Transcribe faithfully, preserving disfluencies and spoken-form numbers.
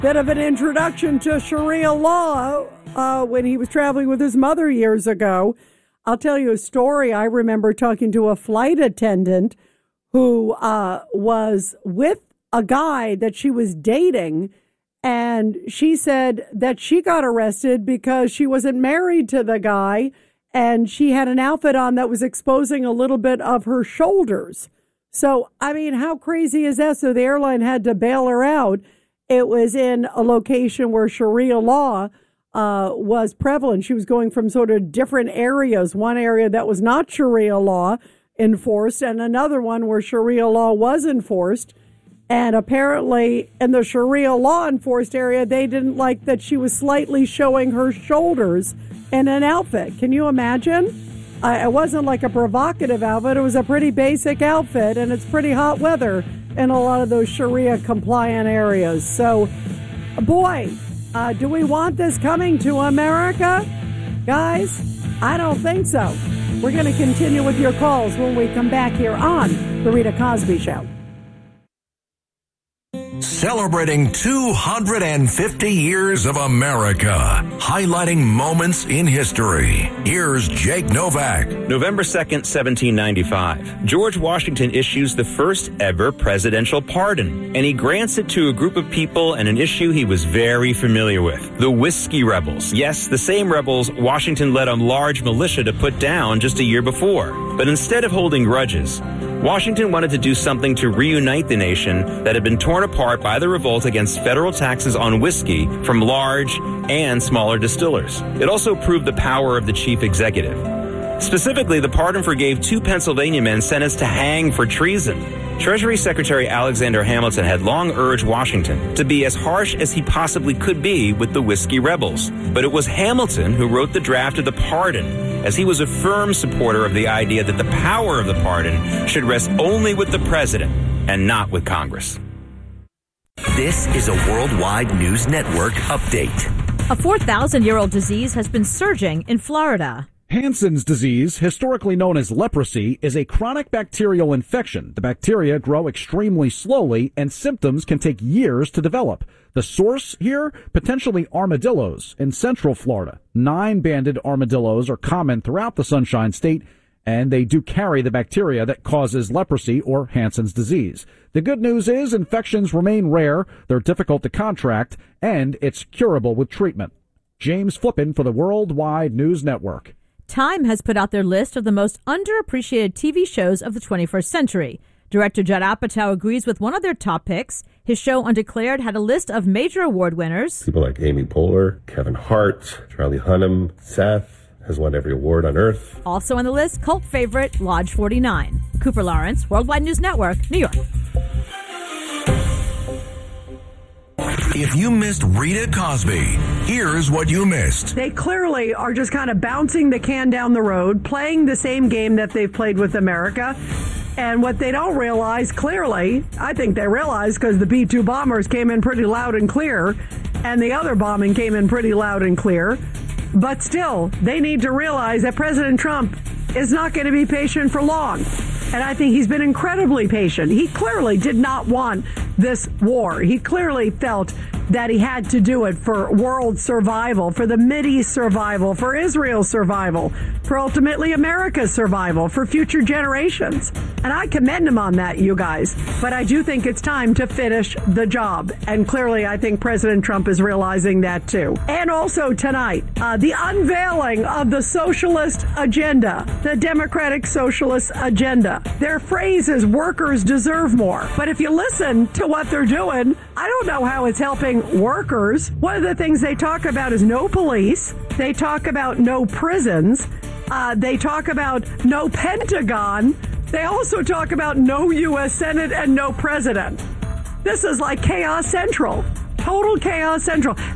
bit of an introduction to Sharia law uh, when he was traveling with his mother years ago. I'll tell you a story. I remember talking to a flight attendant who uh, was with a guy that she was dating, and she said that she got arrested because she wasn't married to the guy, and she had an outfit on that was exposing a little bit of her shoulders. So, I mean, how crazy is that? So the airline had to bail her out. It was in a location where Sharia law uh, was prevalent. She was going from sort of different areas, one area that was not Sharia law enforced and another one where Sharia law was enforced. And apparently in the Sharia law enforced area, they didn't like that she was slightly showing her shoulders in an outfit. Can you imagine? Uh, it wasn't like a provocative outfit. It was a pretty basic outfit, and it's pretty hot weather in a lot of those Sharia compliant areas. So, boy, uh, do we want this coming to America? Guys, I don't think so. We're going to continue with your calls when we come back here on The Rita Cosby Show. Celebrating two hundred fifty years of America, highlighting moments in history. Here's Jake Novak. November second, seventeen ninety-five. George Washington issues the first ever presidential pardon, and he grants it to a group of people and an issue he was very familiar with, the Whiskey Rebels. Yes, the same rebels Washington led a large militia to put down just a year before. But instead of holding grudges, Washington wanted to do something to reunite the nation that had been torn apart by the revolt against federal taxes on whiskey from large and smaller distillers. It also proved the power of the chief executive. Specifically, the pardon forgave two Pennsylvania men sentenced to hang for treason. Treasury Secretary Alexander Hamilton had long urged Washington to be as harsh as he possibly could be with the Whiskey Rebels. But it was Hamilton who wrote the draft of the pardon, as he was a firm supporter of the idea that the power of the pardon should rest only with the president and not with Congress. This is a Worldwide News Network update. A four thousand year old disease has been surging in Florida. Hansen's disease, historically known as leprosy, is a chronic bacterial infection. The bacteria grow extremely slowly, and symptoms can take years to develop. The source here? Potentially armadillos in central Florida. Nine-banded armadillos are common throughout the Sunshine State, and they do carry the bacteria that causes leprosy or Hansen's disease. The good news is infections remain rare, they're difficult to contract, and it's curable with treatment. James Flippin for the Worldwide News Network. Time has put out their list of the most underappreciated T V shows of the twenty-first century. Director Judd Apatow agrees with one of their top picks. His show Undeclared had a list of major award winners. People like Amy Poehler, Kevin Hart, Charlie Hunnam, Seth has won every award on earth. Also on the list, cult favorite Lodge forty-nine. Cooper Lawrence, Worldwide News Network, New York. If you missed Rita Cosby, here's what you missed. They clearly are just kind of bouncing the can down the road, playing the same game that they've played with America. And what they don't realize, clearly, I think they realize because the B two bombers came in pretty loud and clear, and the other bombing came in pretty loud and clear. But still, they need to realize that President Trump is not going to be patient for long. And I think he's been incredibly patient. He clearly did not want this war. He clearly felt that he had to do it for world survival, for the Mideast survival, for Israel's survival, for ultimately America's survival, for future generations. And I commend him on that, you guys. But I do think it's time to finish the job. And clearly, I think President Trump is realizing that, too. And also tonight, uh, the unveiling of the socialist agenda, the Democratic Socialist agenda. Their phrase is workers deserve more. But if you listen to what they're doing, I don't know how it's helping workers. One of the things they talk about is no police. They talk about no prisons. Uh, they talk about no Pentagon. They also talk about no U S Senate and no president. This is like chaos central. Total chaos central.